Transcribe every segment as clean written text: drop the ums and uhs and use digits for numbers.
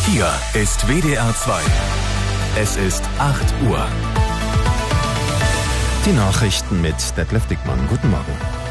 Hier ist WDR 2. Es ist 8 Uhr. Die Nachrichten mit Detlef Dickmann. Guten Morgen.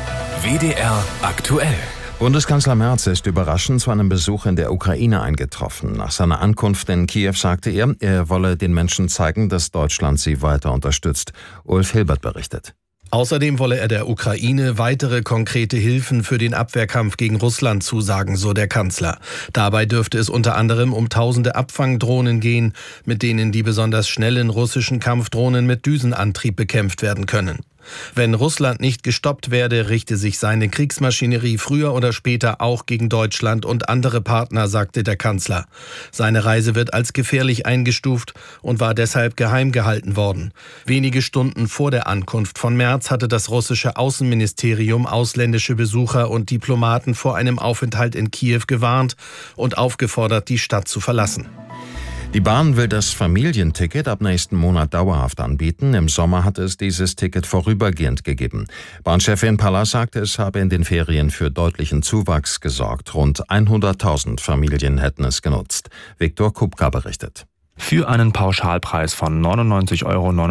WDR aktuell. Bundeskanzler Merz ist überraschend zu einem Besuch in der Ukraine eingetroffen. Nach seiner Ankunft in Kiew sagte er wolle den Menschen zeigen, dass Deutschland sie weiter unterstützt. Ulf Hilbert berichtet. Außerdem wolle er der Ukraine weitere konkrete Hilfen für den Abwehrkampf gegen Russland zusagen, so der Kanzler. Dabei dürfte es unter anderem um tausende Abfangdrohnen gehen, mit denen die besonders schnellen russischen Kampfdrohnen mit Düsenantrieb bekämpft werden können. Wenn Russland nicht gestoppt werde, richte sich seine Kriegsmaschinerie früher oder später auch gegen Deutschland und andere Partner, sagte der Kanzler. Seine Reise wird als gefährlich eingestuft und war deshalb geheim gehalten worden. Wenige Stunden vor der Ankunft von Merz hatte das russische Außenministerium ausländische Besucher und Diplomaten vor einem Aufenthalt in Kiew gewarnt und aufgefordert, die Stadt zu verlassen. Die Bahn will das Familienticket ab nächsten Monat dauerhaft anbieten. Im Sommer hat es dieses Ticket vorübergehend gegeben. Bahnchefin Pallas sagte, es habe in den Ferien für deutlichen Zuwachs gesorgt. Rund 100.000 Familien hätten es genutzt. Viktor Kupka berichtet. Für einen Pauschalpreis von 99,99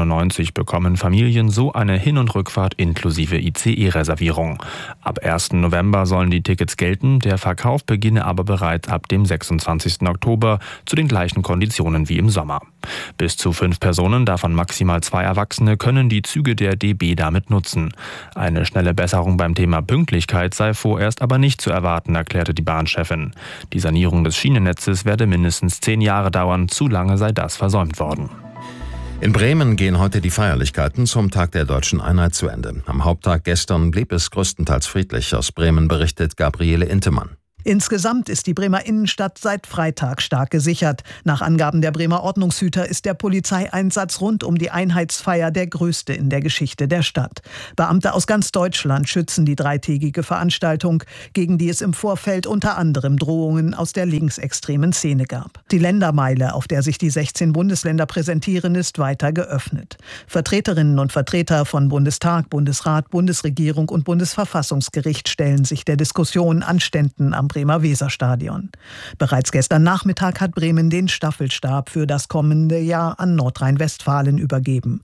€ bekommen Familien so eine Hin- und Rückfahrt inklusive ICE-Reservierung. Ab 1. November sollen die Tickets gelten, der Verkauf beginne aber bereits ab dem 26. Oktober zu den gleichen Konditionen wie im Sommer. Bis zu 5 Personen, davon maximal 2 Erwachsene, können die Züge der DB damit nutzen. Eine schnelle Besserung beim Thema Pünktlichkeit sei vorerst aber nicht zu erwarten, erklärte die Bahnchefin. Die Sanierung des Schienennetzes werde mindestens 10 Jahre dauern, zu lange sei das versäumt worden. In Bremen gehen heute die Feierlichkeiten zum Tag der Deutschen Einheit zu Ende. Am Haupttag gestern blieb es größtenteils friedlich. Aus Bremen berichtet Gabriele Intemann. Insgesamt ist die Bremer Innenstadt seit Freitag stark gesichert. Nach Angaben der Bremer Ordnungshüter ist der Polizeieinsatz rund um die Einheitsfeier der größte in der Geschichte der Stadt. Beamte aus ganz Deutschland schützen die dreitägige Veranstaltung, gegen die es im Vorfeld unter anderem Drohungen aus der linksextremen Szene gab. Die Ländermeile, auf der sich die 16 Bundesländer präsentieren, ist weiter geöffnet. Vertreterinnen und Vertreter von Bundestag, Bundesrat, Bundesregierung und Bundesverfassungsgericht stellen sich der Diskussion an Ständen am Bremer Weserstadion. Bereits gestern Nachmittag hat Bremen den Staffelstab für das kommende Jahr an Nordrhein-Westfalen übergeben.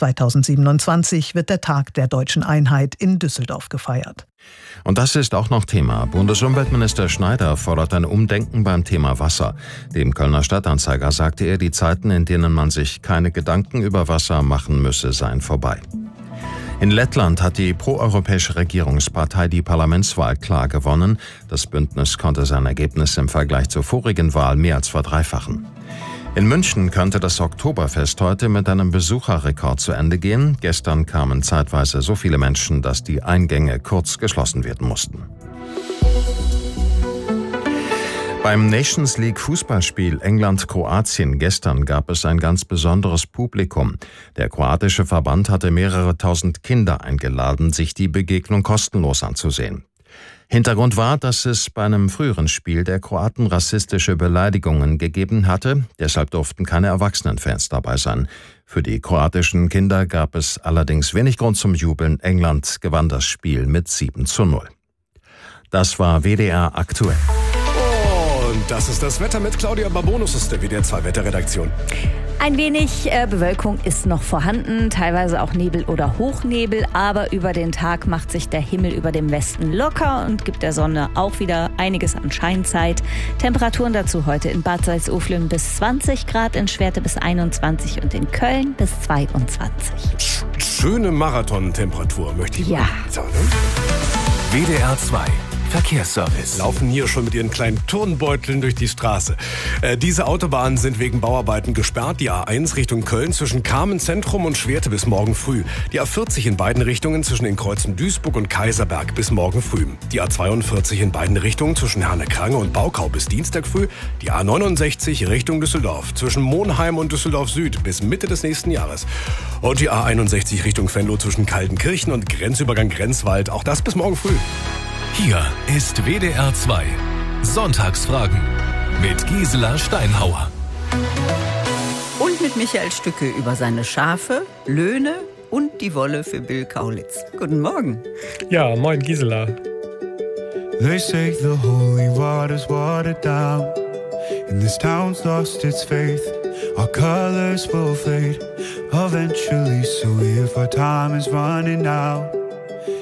2027 wird der Tag der Deutschen Einheit in Düsseldorf gefeiert. Und das ist auch noch Thema. Bundesumweltminister Schneider fordert ein Umdenken beim Thema Wasser. Dem Kölner Stadtanzeiger sagte er, die Zeiten, in denen man sich keine Gedanken über Wasser machen müsse, seien vorbei. In Lettland hat die proeuropäische Regierungspartei die Parlamentswahl klar gewonnen. Das Bündnis konnte sein Ergebnis im Vergleich zur vorigen Wahl mehr als verdreifachen. In München könnte das Oktoberfest heute mit einem Besucherrekord zu Ende gehen. Gestern kamen zeitweise so viele Menschen, dass die Eingänge kurz geschlossen werden mussten. Beim Nations League Fußballspiel England-Kroatien gestern gab es ein ganz besonderes Publikum. Der kroatische Verband hatte mehrere tausend Kinder eingeladen, sich die Begegnung kostenlos anzusehen. Hintergrund war, dass es bei einem früheren Spiel der Kroaten rassistische Beleidigungen gegeben hatte. Deshalb durften keine Erwachsenenfans dabei sein. Für die kroatischen Kinder gab es allerdings wenig Grund zum Jubeln. England gewann das Spiel mit 7:0. Das war WDR aktuell. Und das ist das Wetter mit Claudia Babonus aus der WDR 2 Wetterredaktion. Ein wenig Bewölkung ist noch vorhanden, teilweise auch Nebel oder Hochnebel, aber über den Tag macht sich der Himmel über dem Westen locker und gibt der Sonne auch wieder einiges an Scheinzeit. Temperaturen dazu heute in Bad Salzuflen bis 20 Grad, in Schwerte bis 21 und in Köln bis 22. Schöne Marathon-Temperatur, möchte ich mal sagen. WDR 2 Verkehrsservice. Laufen hier schon mit ihren kleinen Turnbeuteln durch die Straße. Diese Autobahnen sind wegen Bauarbeiten gesperrt. Die A1 Richtung Köln zwischen Kamenz-Zentrum und Schwerte bis morgen früh. Die A40 in beiden Richtungen zwischen den Kreuzen Duisburg und Kaiserberg bis morgen früh. Die A42 in beiden Richtungen zwischen Herne-Krange und Baukau bis Dienstag früh. Die A69 Richtung Düsseldorf zwischen Monheim und Düsseldorf Süd bis Mitte des nächsten Jahres. Und die A61 Richtung Venlo zwischen Kaltenkirchen und Grenzübergang Grenzwald. Auch das bis morgen früh. Hier ist WDR 2 Sonntagsfragen mit Gisela Steinhauer. Und mit Michael Stücke über seine Schafe, Löhne und die Wolle für Bill Kaulitz. Guten Morgen. Ja, moin Gisela. They say the holy water's watered down. and this town's lost its faith. Our colors will fade eventually, so if our time is running out,